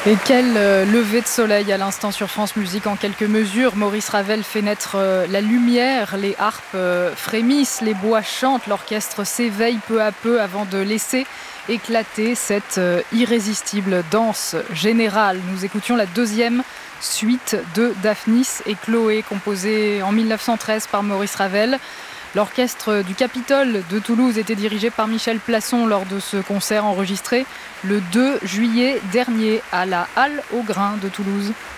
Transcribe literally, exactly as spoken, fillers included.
Et quel euh, lever de soleil à l'instant sur France Musique en quelques mesures. Maurice Ravel fait naître euh, la lumière, les harpes euh, frémissent, les bois chantent, l'orchestre s'éveille peu à peu avant de laisser éclater cette euh, irrésistible danse générale. Nous écoutions la deuxième suite de Daphnis et Chloé, composée en mille neuf cent treize par Maurice Ravel. L'orchestre du Capitole de Toulouse était dirigé par Michel Plasson lors de ce concert enregistré le deux juillet dernier à la Halle aux Grains de Toulouse.